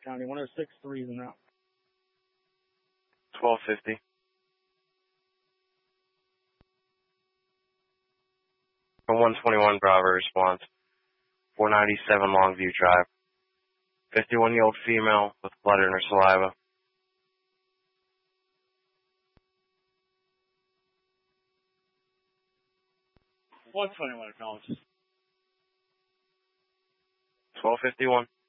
County, 106.3 is en route. 1250. From 121 Bravo response. 497 Longview Drive. 51-year-old female with blood in her saliva. What's 21 acknowledged? 1251.